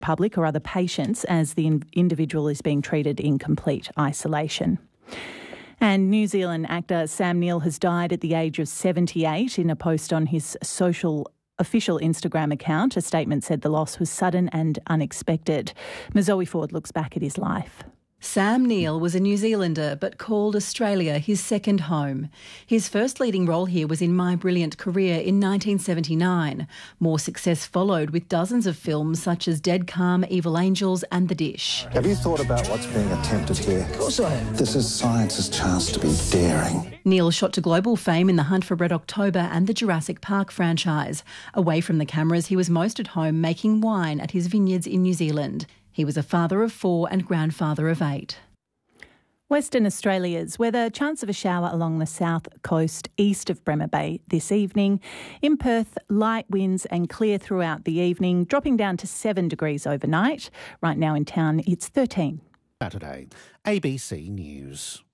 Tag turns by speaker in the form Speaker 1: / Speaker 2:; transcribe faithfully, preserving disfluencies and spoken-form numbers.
Speaker 1: public or other patients as the in- individual is being treated in complete isolation. And New Zealand actor Sam Neill has died at the age of seventy-eight. In a post on his social official Instagram account, a statement said the loss was sudden and unexpected. Mazoe Ford looks back at his life.
Speaker 2: Sam Neill was a New Zealander but called Australia his second home. His first leading role here was in My Brilliant Career in nineteen seventy-nine. More success followed with dozens of films such as Dead Calm, Evil Angels and The Dish.
Speaker 3: Have you thought about what's being attempted here?
Speaker 4: Of course I have.
Speaker 3: This is science's chance to be daring.
Speaker 2: Neill shot to global fame in The Hunt for Red October and the Jurassic Park franchise. Away from the cameras, he was most at home making wine at his vineyards in New Zealand. He was a father of four and grandfather of eight.
Speaker 1: Western Australia's weather, chance of a shower along the south coast east of Bremer Bay this evening. In Perth, light winds and clear throughout the evening, dropping down to seven degrees overnight. Right now in town, it's thirteen.
Speaker 5: Saturday, A B C News.